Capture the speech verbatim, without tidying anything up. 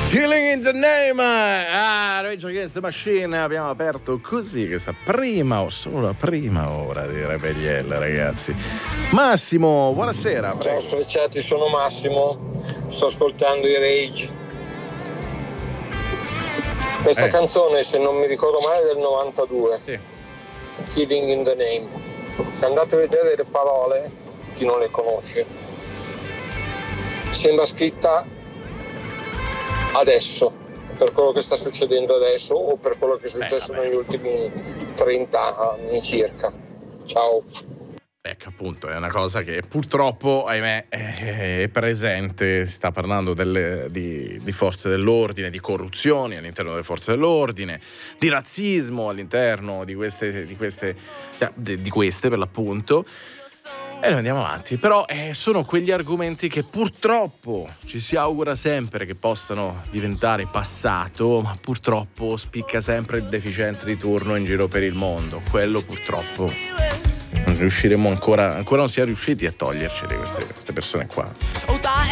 Killing in the Name, ah, Rage Against the Machine. Abbiamo aperto così questa prima o solo la prima ora di Rebelliella, ragazzi. Massimo, buonasera. Prego. Ciao Sfrecciati, sono Massimo, sto ascoltando i Rage. Questa eh. canzone, se non mi ricordo male, è del novantadue, sì. Killing in the Name. Se andate a vedere le parole, chi non le conosce, sembra scritta adesso, per quello che sta succedendo adesso o per quello che è successo eh, negli ultimi trenta anni circa. Ciao. Ecco, appunto, è una cosa che purtroppo, ahimè, è presente. Si sta parlando delle, di, di forze dell'ordine, di corruzioni all'interno delle forze dell'ordine, di razzismo all'interno di queste, di queste, di queste per l'appunto. E noi andiamo avanti. Però eh, sono quegli argomenti che purtroppo ci si augura sempre che possano diventare passato, ma purtroppo spicca sempre il deficiente di turno in giro per il mondo. Quello purtroppo non riusciremo ancora, ancora non si è riusciti a toglierci di queste, queste persone qua.